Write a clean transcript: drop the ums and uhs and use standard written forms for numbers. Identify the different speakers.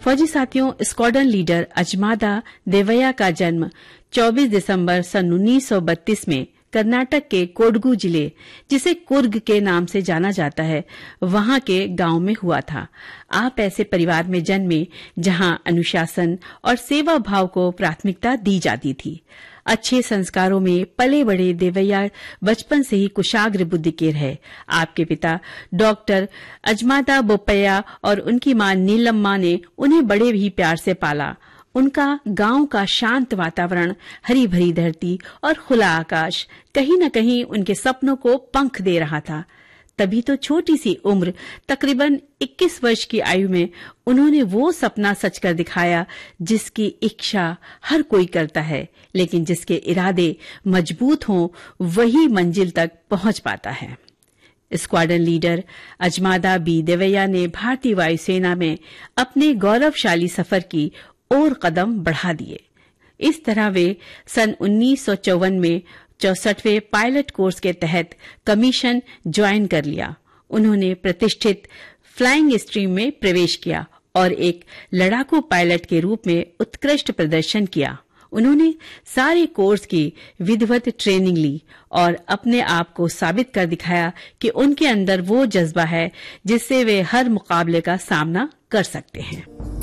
Speaker 1: फौजी साथियों, squadron leader अजमादा Devaiah का जन्म 24 दिसंबर सन 1932 में कर्नाटक के कोडगु जिले, जिसे कुर्ग के नाम से जाना जाता है, वहां के गांव में हुआ था। आप ऐसे परिवार में जन्मे जहां अनुशासन और सेवा भाव को प्राथमिकता दी जाती थी। अच्छे संस्कारों में पले बड़े देवैया बचपन से ही कुशाग्र बुद्धि के रहे। आपके पिता डॉक्टर अजमादा बोपैया और उनकी मां नीलम्मा ने उन्हें बड़े ही प्यार से पाला। उनका गांव का शांत वातावरण, हरी भरी धरती और खुला आकाश कहीं न कहीं उनके सपनों को पंख दे रहा था। तभी तो छोटी सी उम्र, तकरीबन 21 वर्ष की आयु में उन्होंने वो सपना सच कर दिखाया जिसकी इच्छा हर कोई करता है, लेकिन जिसके इरादे मजबूत हों वही मंजिल तक पहुंच पाता है। स्क्वाड्रन लीडर अजमादा बी देवैया ने भारतीय वायुसेना में अपने गौरवशाली सफर की और कदम बढ़ा दिए। इस तरह वे सन 1954 में 64वें पायलट कोर्स के तहत कमीशन ज्वाइन कर लिया। उन्होंने प्रतिष्ठित फ्लाइंग स्ट्रीम में प्रवेश किया और एक लड़ाकू पायलट के रूप में उत्कृष्ट प्रदर्शन किया। उन्होंने सारे कोर्स की विधिवत ट्रेनिंग ली और अपने आप को साबित कर दिखाया कि उनके अंदर वो जज्बा है जिससे वे हर मुकाबले का सामना कर सकते हैं।